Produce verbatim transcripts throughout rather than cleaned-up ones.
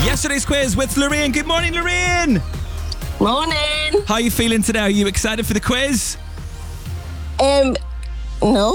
Yesterday's quiz with Lorraine. Good morning, Lorraine. Morning. How are you feeling today? Are you excited for the quiz? Um, no.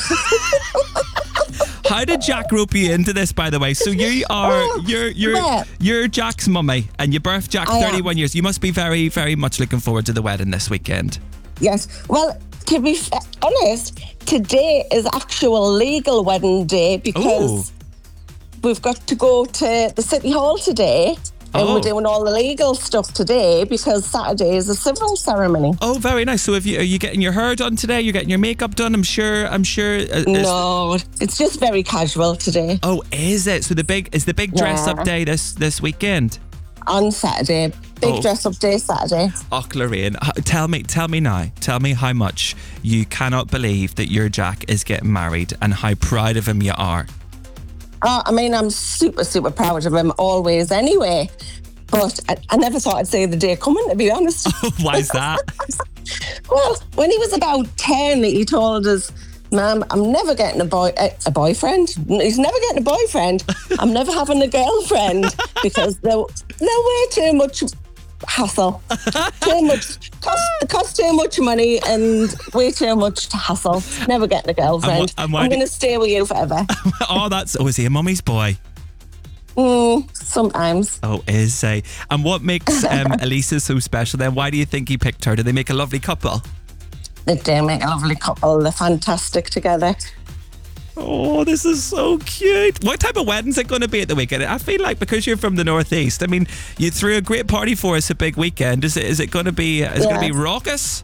How did Jack rope you into this, by the way? So you are you're you're Yeah. you're Jack's mummy, and you birthed Jack I am. thirty-one years. You must be very very much looking forward to the wedding this weekend. Yes. Well, to be f- honest, today is actual legal wedding day because we've got to go to the City Hall today. And Oh. we're doing all the legal stuff today because Saturday is a civil ceremony. Oh, very nice. So, if you are you getting your hair done today? You're getting your makeup done. I'm sure. I'm sure. uh, is- No, it's just very casual today. Oh, is it? So the big is the big dress Yeah. up day this this weekend? On Saturday. Big Oh. dress up day Saturday. Oh, Lorraine, h- tell me, tell me now, tell me how much you cannot believe that your Jack is getting married and how proud of him you are. Uh, I mean, I'm super, super proud of him always anyway. But I, I never thought I'd say the day coming, to be honest. Why is that? Well, when he was about ten, he told us, Mum, I'm never getting a boy a, a boyfriend. He's never getting a boyfriend. I'm never having a girlfriend because they're, they're way too much hassle. Too much, cost, it costs too much money and way too much to hassle. Never getting a girlfriend. And wh- and why I'm do- going to stay with you forever. Oh, that's oh, is he a mummy's boy? Mm, sometimes. Oh, is he? And what makes um, Elisa so special? Then why do you think he picked her? Do they make a lovely couple? They do make a lovely couple. They're fantastic together. Oh, this is so cute. What type of wedding's it going to be at the weekend? I feel like because you're from the northeast, I mean, you threw a great party for us a big weekend. Is it? Is it going to be? Is it going to Yeah. be raucous?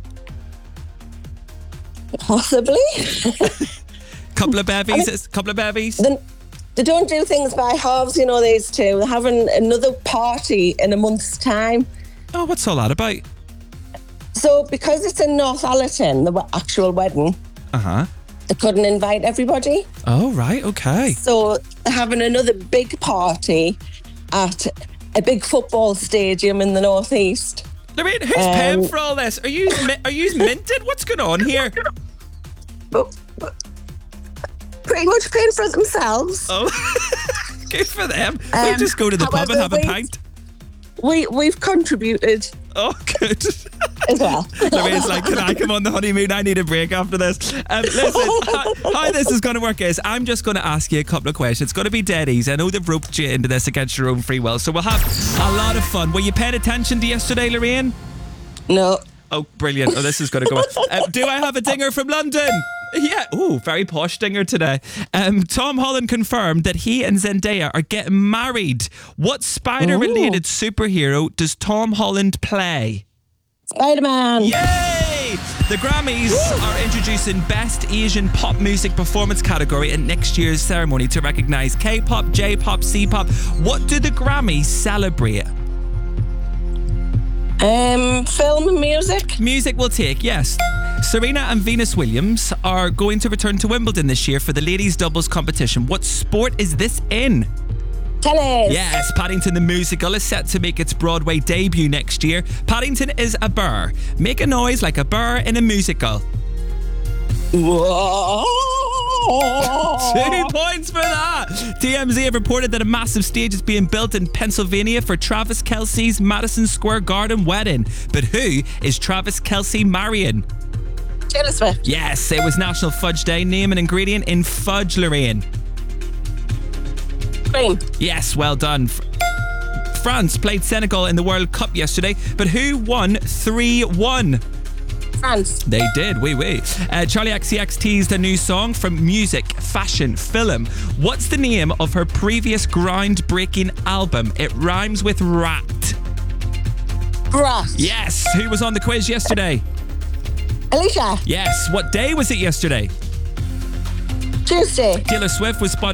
Possibly. Couple of bevies. I mean- It's- couple of bevies. Then they don't do things by halves, you know, these two. They're having another party in a month's time. Oh, what's all that about? So because it's in Northallerton, the w- actual wedding, Uh huh. they couldn't invite everybody. Oh, right. Okay. So they're having another big party at a big football stadium in the northeast. Lorraine, who's Um, paying for all this? Are you mi- are you minted? What's going on here? But, but pretty much paying for it themselves. Oh, good for them. They Um, just go to the pub and however, have a we- pint. We, we've contributed Oh, good. as well. Lorraine's like, can I come on the honeymoon? I need a break after this. Um, listen, how, how this is going to work is I'm just going to ask you a couple of questions. It's going to be dead easy. I know they've roped you into this against your own free will, so we'll have a lot of fun. Were you paying attention to yesterday, Lorraine? No. Oh, brilliant. Oh, this is going to go on. Uh, do I have a dinger from London? Yeah. Oh, very posh dinger today. Um, Tom Holland confirmed that he and Zendaya are getting married. What spider-related superhero does Tom Holland play? Spider-Man. Yay! The Grammys are introducing Best Asian Pop Music Performance category in next year's ceremony to recognise K-pop, J-pop, C-pop. What do the Grammys celebrate? Um, film and music. Music will take, yes. Serena and Venus Williams are going to return to Wimbledon this year for the ladies' doubles competition. What sport is this in? Tennis. Yes, Paddington the Musical is set to make its Broadway debut next year. Paddington is a burr. Make a noise like a burr in a musical. Whoa. Two points for that. T M Z have reported that a massive stage is being built in Pennsylvania for Travis Kelce's Madison Square Garden wedding. But who is Travis Kelce marrying? Taylor Swift. Yes, it was National Fudge Day. Name an ingredient in fudge, Lorraine. Cream. Yes, well done. Fr- France played Senegal in the World Cup yesterday, but who won three one? France. They did, wee wee. Uh, Charlie X C X teased a new song from music, fashion, film. What's the name of her previous groundbreaking album? It rhymes with rat. Brat. Yes, who was on the quiz yesterday? Alicia. Yes, what day was it yesterday? Tuesday. Taylor Swift was spotted